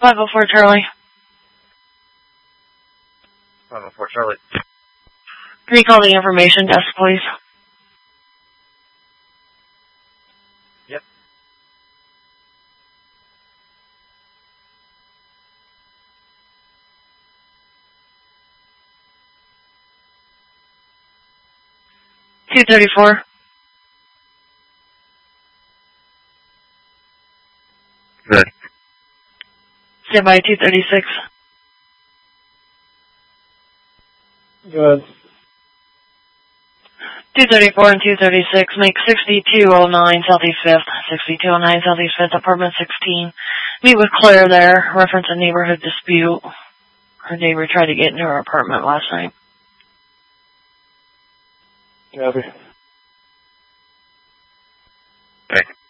504 Charlie. 504 Charlie. Can you call the information desk, please? Yep. $234. Good. Stand by. $236. Good. 234 and 236 make 6209 Southeast 5th. 6209 Southeast 5th, apartment 16. Meet with Claire there. Reference a neighborhood dispute. Her neighbor tried to get into her apartment last night. Copy. Thanks.